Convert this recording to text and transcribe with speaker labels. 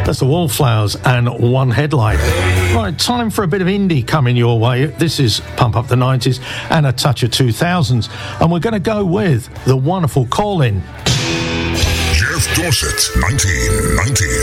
Speaker 1: That's the Wallflowers and One Headlight. Right, time for a bit of indie coming your way. This is Pump Up the 90s and a touch of 2000s. And we're going to go with the wonderful Call-In.
Speaker 2: Jeff Dorset, 1990.